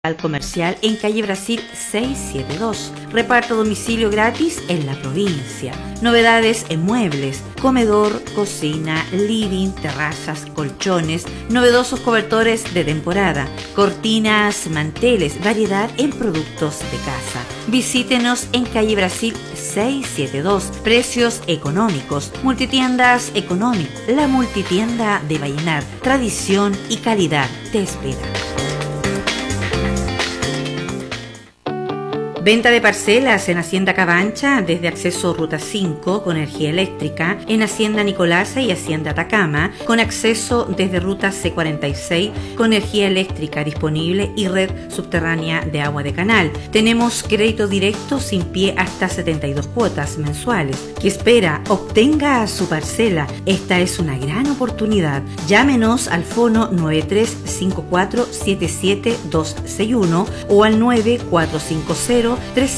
comercial en calle Brasil 672. Reparto a domicilio gratis en la provincia. Novedades en muebles, comedor, cocina, living, terrazas, colchones, novedosos cobertores de temporada, cortinas, manteles, variedad en productos de casa. Visítenos en calle Brasil 672. Precios económicos. Multitiendas económicas. La multitienda de Vallenar. Tradición y calidad te espera. Venta de parcelas en Hacienda Cabancha desde acceso Ruta 5 con energía eléctrica, en Hacienda Nicolasa y Hacienda Atacama con acceso desde Ruta C46 con energía eléctrica disponible y red subterránea de agua de canal. Tenemos crédito directo sin pie hasta 72 cuotas mensuales. ¿Qué espera? Obtenga su parcela. Esta es una gran oportunidad. Llámenos al fono 9354-77261 o al 9450-30438.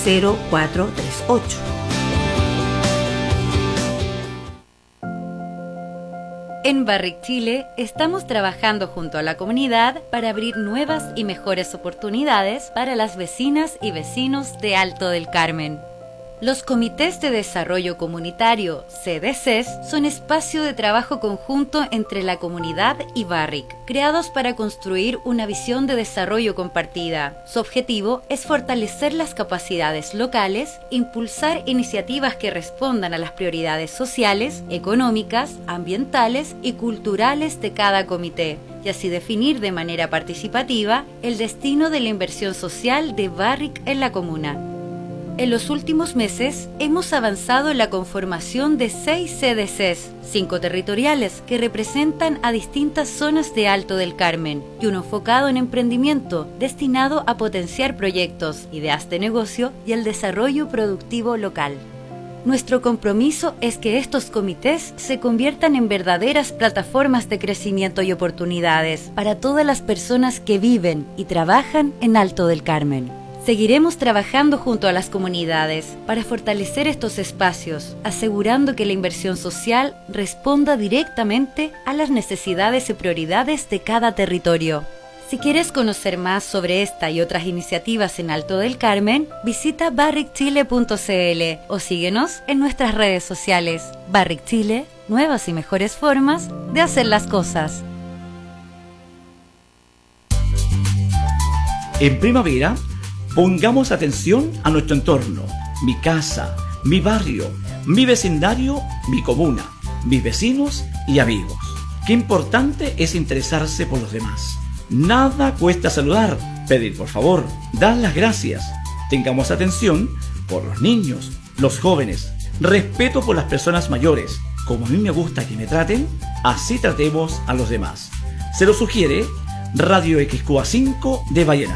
En Barrick Chile estamos trabajando junto a la comunidad para abrir nuevas y mejores oportunidades para las vecinas y vecinos de Alto del Carmen. Los Comités de Desarrollo Comunitario, CDCs, son espacio de trabajo conjunto entre la comunidad y Barrick, creados para construir una visión de desarrollo compartida. Su objetivo es fortalecer las capacidades locales, impulsar iniciativas que respondan a las prioridades sociales, económicas, ambientales y culturales de cada comité, y así definir de manera participativa el destino de la inversión social de Barrick en la comuna. En los últimos meses hemos avanzado en la conformación de 6 CDCs, 5 territoriales que representan a distintas zonas de Alto del Carmen y uno enfocado en emprendimiento destinado a potenciar proyectos, ideas de negocio y el desarrollo productivo local. Nuestro compromiso es que estos comités se conviertan en verdaderas plataformas de crecimiento y oportunidades para todas las personas que viven y trabajan en Alto del Carmen. Seguiremos trabajando junto a las comunidades para fortalecer estos espacios, asegurando que la inversión social responda directamente a las necesidades y prioridades de cada territorio. Si quieres conocer más sobre esta y otras iniciativas en Alto del Carmen, visita barrickchile.cl o síguenos en nuestras redes sociales. Barrick Chile, nuevas y mejores formas de hacer las cosas. En primavera, pongamos atención a nuestro entorno, mi casa, mi barrio, mi vecindario, mi comuna, mis vecinos y amigos. Qué importante es interesarse por los demás. Nada cuesta saludar, pedir por favor, dar las gracias. Tengamos atención por los niños, los jóvenes, respeto por las personas mayores. Como a mí me gusta que me traten, así tratemos a los demás. Se lo sugiere Radio XQA5 de Vallenar.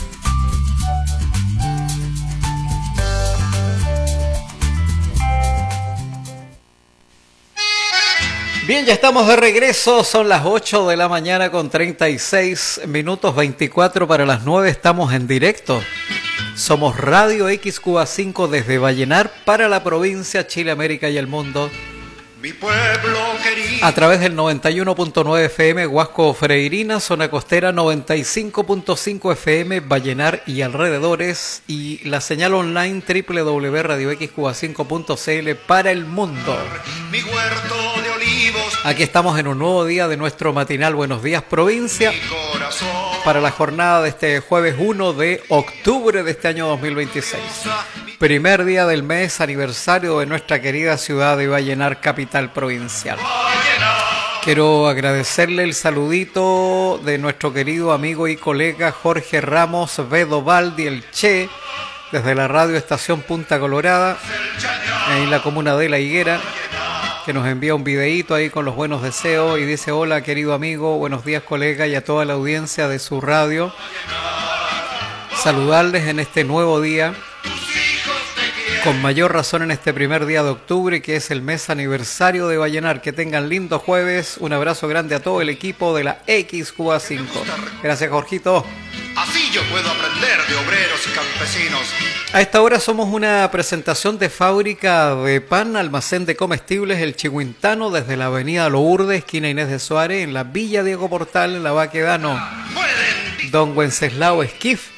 Bien, ya estamos de regreso, son las 8 de la mañana con 36 minutos, 24 para las 9, estamos en directo. Somos Radio XQA5 desde Vallenar para la provincia, Chile, América y el mundo. Mi pueblo querido. A través del 91.9 FM Huasco Freirina, zona costera 95.5 FM Vallenar y alrededores y la señal online www.radioxqa5.cl para el mundo. Mi huerto de olivos. Aquí estamos en un nuevo día de nuestro matinal Buenos Días Provincia para la jornada de este jueves 1 de octubre de este año 2026. Primer día del mes, aniversario de nuestra querida ciudad de Vallenar, capital provincial. Quiero agradecerle el saludito de nuestro querido amigo y colega Jorge Ramos Vedovaldi, el Che, desde la radio estación Punta Colorada, en la comuna de La Higuera, que nos envía un videíto ahí con los buenos deseos y dice: hola querido amigo, buenos días colega y a toda la audiencia de su radio. Saludarles en este nuevo día, con mayor razón en este primer día de octubre, que es el mes aniversario de Vallenar. Que tengan lindo jueves. Un abrazo grande a todo el equipo de la XQA5. Gracias, Jorgito. Así yo puedo aprender de obreros y campesinos. A esta hora somos una presentación de fábrica de pan, almacén de comestibles El Chihuintano, desde la avenida Lourdes, esquina Inés de Suárez, en la Villa Diego Portal, en la Baquedano. don Wenceslao Esquif,